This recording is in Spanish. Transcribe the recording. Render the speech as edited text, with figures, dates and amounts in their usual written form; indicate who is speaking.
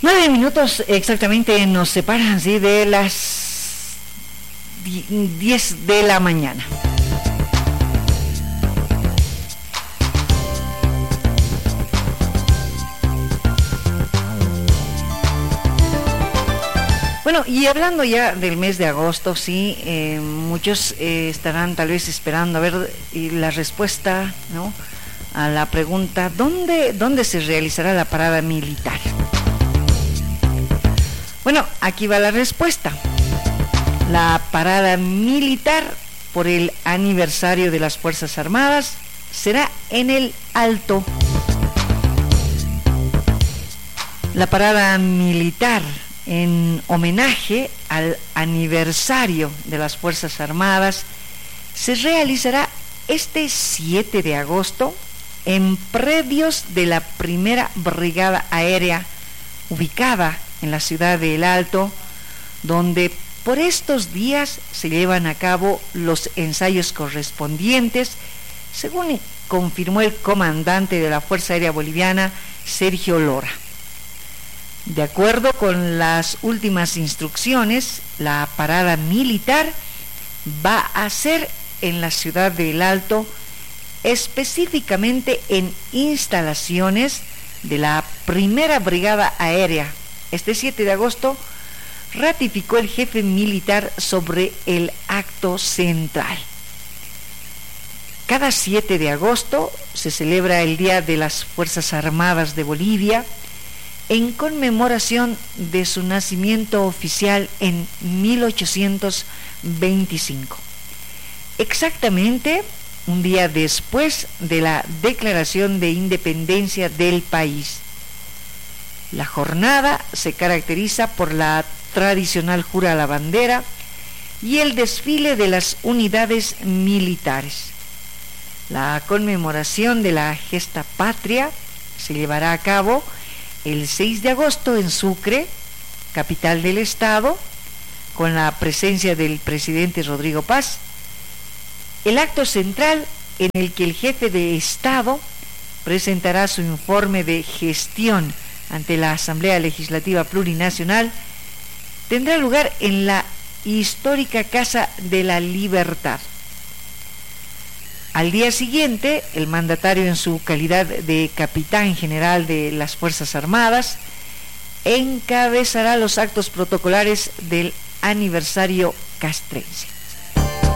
Speaker 1: 9 minutos exactamente nos separan, ¿sí?, de las 10 de la mañana. Bueno, y hablando ya del mes de agosto, sí, muchos estarán tal vez esperando a ver la respuesta, ¿no?, a la pregunta, ¿dónde se realizará la parada militar? Bueno, aquí va la respuesta. La parada militar por el aniversario de las Fuerzas Armadas será en el Alto. La parada militar en homenaje al aniversario de las Fuerzas Armadas se realizará este 7 de agosto en predios de la Primera Brigada Aérea ubicada en la ciudad de El Alto, donde por estos días se llevan a cabo los ensayos correspondientes, según confirmó el comandante de la Fuerza Aérea Boliviana, Sergio Lora. De acuerdo con las últimas instrucciones, la parada militar va a ser en la ciudad de El Alto, específicamente en instalaciones de la Primera Brigada Aérea. Este 7 de agosto ratificó el jefe militar sobre el acto central. Cada 7 de agosto se celebra el Día de las Fuerzas Armadas de Bolivia, en conmemoración de su nacimiento oficial en 1825. Exactamente un día después de la Declaración de Independencia del país. La jornada se caracteriza por la tradicional jura a la bandera y el desfile de las unidades militares. La conmemoración de la gesta patria se llevará a cabo el 6 de agosto en Sucre, capital del estado, con la presencia del presidente Rodrigo Paz. El acto central, en el que el jefe de Estado presentará su informe de gestión ante la Asamblea Legislativa Plurinacional, tendrá lugar en la histórica Casa de la Libertad. Al día siguiente, el mandatario, en su calidad de capitán general de las Fuerzas Armadas, encabezará los actos protocolares del aniversario castrense.